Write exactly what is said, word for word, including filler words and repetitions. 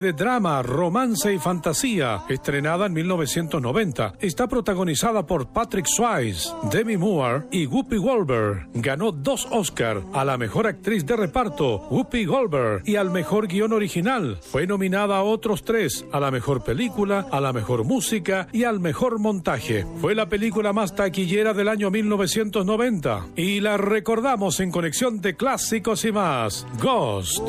De drama, romance y fantasía, estrenada en mil novecientos noventa. Está protagonizada por Patrick Swayze, Demi Moore y Whoopi Goldberg. Ganó dos Oscar, a la mejor actriz de reparto, Whoopi Goldberg, y al mejor guión original. Fue nominada a otros tres, a la mejor película, a la mejor música y al mejor montaje. Fue la película más taquillera del año mil novecientos noventa. Y la recordamos en Conexión de Clásicos y más. Ghost.